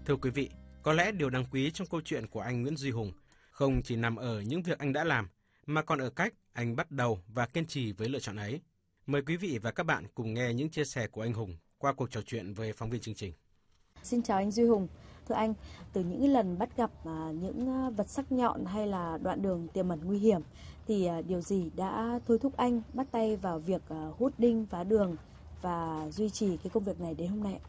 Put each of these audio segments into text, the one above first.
Thưa quý vị, có lẽ điều đáng quý trong câu chuyện của anh Nguyễn Duy Hùng không chỉ nằm ở những việc anh đã làm, mà còn ở cách anh bắt đầu và kiên trì với lựa chọn ấy. Mời quý vị và các bạn cùng nghe những chia sẻ của anh Hùng qua cuộc trò chuyện với phóng viên chương trình. Xin chào anh Duy Hùng. Thưa anh, từ những lần bắt gặp những vật sắc nhọn hay là đoạn đường tiềm ẩn nguy hiểm, thì điều gì đã thôi thúc anh bắt tay vào việc hút đinh phá đường và duy trì cái công việc này đến hôm nay?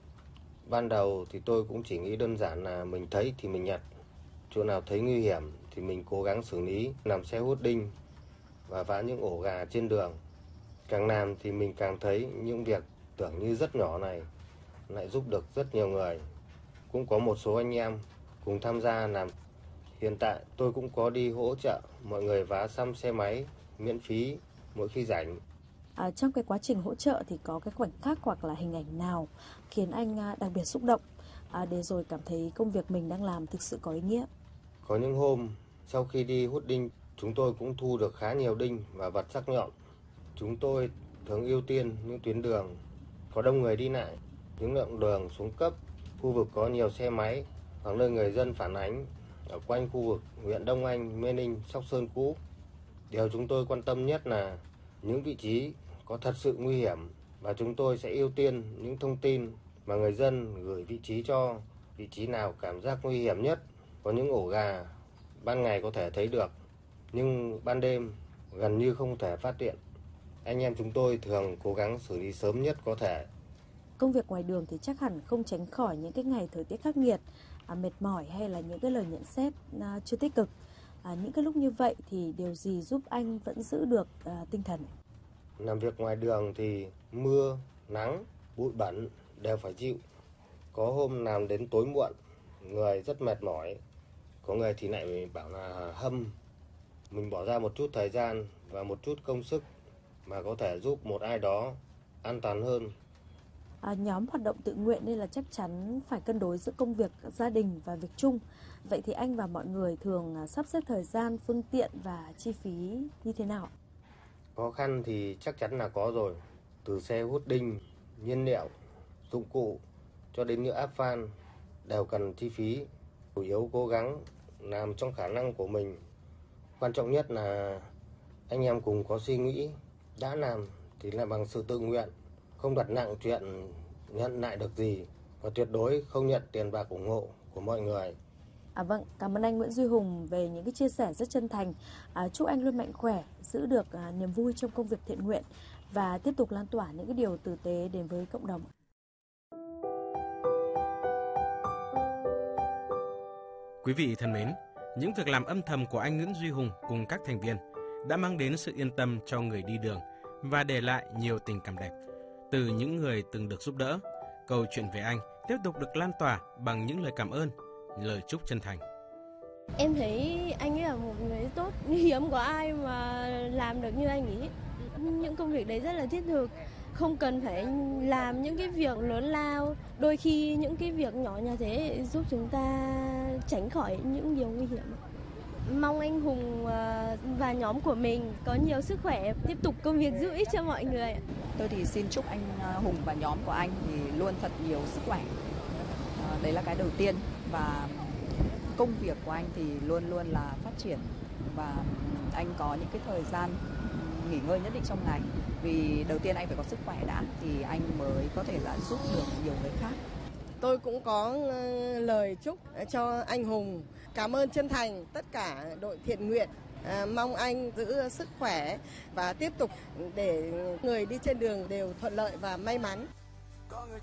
Ban đầu thì tôi cũng chỉ nghĩ đơn giản là mình thấy thì mình nhặt, chỗ nào thấy nguy hiểm thì mình cố gắng xử lý, làm xe hút đinh và vá những ổ gà trên đường. Càng làm thì mình càng thấy những việc tưởng như rất nhỏ này lại giúp được rất nhiều người. Cũng có một số anh em cùng tham gia làm. Hiện tại tôi cũng có đi hỗ trợ mọi người vá xăm xe máy miễn phí mỗi khi rảnh. Trong cái quá trình hỗ trợ thì có cái khoảnh khắc hoặc là hình ảnh nào khiến anh đặc biệt xúc động để rồi cảm thấy công việc mình đang làm thực sự có ý nghĩa? Có những hôm sau khi đi hút đinh, chúng tôi cũng thu được khá nhiều đinh và vật sắc nhọn. Chúng tôi thường ưu tiên những tuyến đường có đông người đi lại, những đoạn đường xuống cấp, khu vực có nhiều xe máy hoặc nơi người dân phản ánh ở quanh khu vực huyện Đông Anh, Mê Linh, Sóc Sơn cũ. Điều chúng tôi quan tâm nhất là những vị trí có thật sự nguy hiểm và chúng tôi sẽ ưu tiên những thông tin mà người dân gửi vị trí cho. Vị trí nào cảm giác nguy hiểm nhất, có những ổ gà ban ngày có thể thấy được nhưng ban đêm gần như không thể phát hiện. Anh em chúng tôi thường cố gắng xử lý sớm nhất có thể. Công việc ngoài đường thì chắc hẳn không tránh khỏi những cái ngày thời tiết khắc nghiệt, mệt mỏi hay là những cái lời nhận xét chưa tích cực. Những cái lúc như vậy thì điều gì giúp anh vẫn giữ được tinh thần? Làm việc ngoài đường thì mưa, nắng, bụi bẩn đều phải chịu. Có hôm làm đến tối muộn, người rất mệt mỏi. Có người thì lại bảo là hâm. Mình bỏ ra một chút thời gian và một chút công sức mà có thể giúp một ai đó an toàn hơn. Nhóm hoạt động tự nguyện nên là chắc chắn phải cân đối giữa công việc gia đình và việc chung. Vậy thì anh và mọi người thường sắp xếp thời gian, phương tiện và chi phí như thế nào? Khó khăn thì chắc chắn là có rồi. Từ xe hút đinh, nhiên liệu, dụng cụ cho đến nhựa áp phan đều cần chi phí. Chủ yếu cố gắng làm trong khả năng của mình. Quan trọng nhất là anh em cùng có suy nghĩ, đã làm thì làm bằng sự tự nguyện, không đặt nặng chuyện nhận lại được gì và tuyệt đối không nhận tiền bạc ủng hộ của mọi người. Vâng, cảm ơn anh Nguyễn Duy Hùng về những cái chia sẻ rất chân thành. Chúc anh luôn mạnh khỏe, giữ được niềm vui trong công việc thiện nguyện và tiếp tục lan tỏa những cái điều tử tế đến với cộng đồng. Quý vị thân mến, những việc làm âm thầm của anh Nguyễn Duy Hùng cùng các thành viên đã mang đến sự yên tâm cho người đi đường và để lại nhiều tình cảm đẹp. Từ những người từng được giúp đỡ, câu chuyện về anh tiếp tục được lan tỏa bằng những lời cảm ơn, lời chúc chân thành. Em thấy anh ấy là một người tốt, hiếm có ai mà làm được như anh ấy. Những công việc đấy rất là thiết thực, không cần phải làm những cái việc lớn lao. Đôi khi những cái việc nhỏ như thế giúp chúng ta tránh khỏi những điều nguy hiểm. Mong anh Hùng và nhóm của mình có nhiều sức khỏe, tiếp tục công việc giúp ích cho mọi người. Tôi thì xin chúc anh Hùng và nhóm của anh thì luôn thật nhiều sức khỏe. Đấy là cái đầu tiên, và công việc của anh thì luôn luôn là phát triển và anh có những cái thời gian nghỉ ngơi nhất định trong ngày. Vì đầu tiên anh phải có sức khỏe đã thì anh mới có thể là giúp được nhiều người khác. Tôi cũng có lời chúc cho anh Hùng, cảm ơn chân thành tất cả đội thiện nguyện. Mong anh giữ sức khỏe và tiếp tục để người đi trên đường đều thuận lợi và may mắn. Có người